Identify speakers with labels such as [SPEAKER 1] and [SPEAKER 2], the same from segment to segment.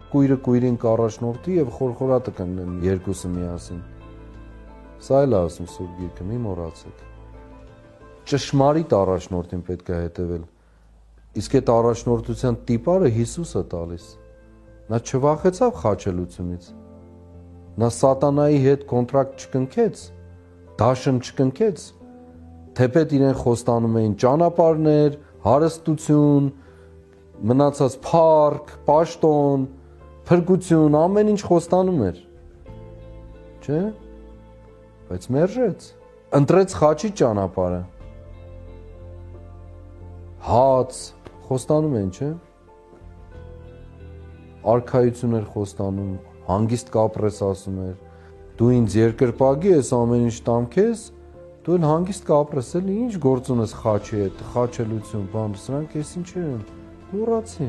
[SPEAKER 1] կույրը կույրին կառաջնորդի եւ խորխորատը կընկնեն երկուսը միասին։ Սա էլ ասում Սուրբ Գիրքը, մի մոռացեք։ Ճշմարիտ առաջնորդին պետք է հետևել։ Իսկ այդ առաջնորդության տիպարը Հիսուսը տալիս։ Նա չվախեցավ խաչելությունից։ Նա սատանայի հետ կոնտրակտ չկնքեց, դաշն չկնքեց, թեպետ իրեն խոստանում էին ճանապարհներ, հարստություն, մնացած փառք, պաշտոն, փրկություն, ամեն ինչ խոստանում էր։ Չէ՞։ Բայց մերժեց, ընտրեց խաչի ճանապարհը։ Հաց խոստանում են, չէ՞։ Արքայություն էր խոստանում, հանգիստ կապրես ասում էր։ Դու ինձ երկրպագի ես, ամեն ինչ տամ քեզ, դու էլ հանգիստ կապրես, էլի ինչ գործ ունես խաչի հետ, խաչելություն, բան, սրանք էս ինչեր են, մոռացի։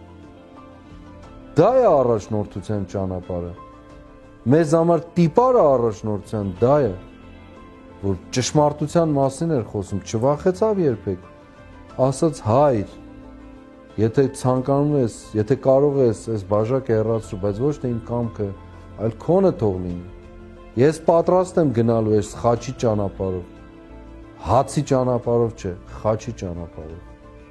[SPEAKER 1] Դա է առաջնորդության ճանապարհը։ Մեզ համար տիպարը առաջնորդության դա է, որ ճշմարտության մասին էր խոսում, չվախեցավ երբեք, ասաց հայր, եթե ցանկանում ես, եթե կարող ես այս բաժակը հեռացրու, բայց ոչ թե իմ կամքը, այլ քոնը թող լինի։ Ես պատրաստ եմ գնալու այս խաչի ճանապարհով, հացի ճանապարհով չէ, խաչի ճանապարհով։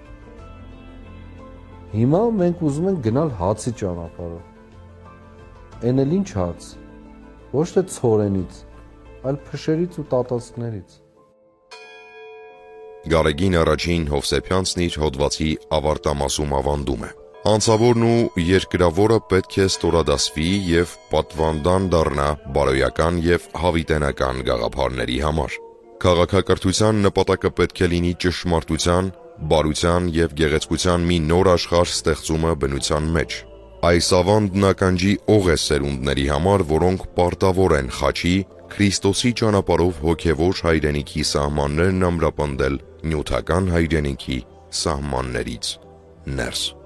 [SPEAKER 1] Հիմա մենք ուզում ենք գնալ հացի ճանապարհով։ Էն էլ ինչ հաց, ոչ թե ցորենից, այլ փշերից ու տատասկներից։
[SPEAKER 2] Գարեգին առաջին Հովսեփյանցն իր հոդվածի ավարտամասում ավանդում է. Հանցավորն ու երկրավորը պետք է ստորադասվի և պատվանդան դառնա բարոյական և հավիտենական գաղափարների համար։ Քաղաքակրթության նպատակը պետք է լինի ճշմարտության, բարության և գեղեցկության մի նոր աշխարհ ստեղծումը բնության մեջ։ Այս ավանդն ականջի օղ է սերունդների համար, որոնք պարտավոր են խաչի, Քրիստոսի ճանապարհով հոգևոր հայրենիքի սահմաններն ամրապնդել նյութական հայրենիքի սահմաններից ներս։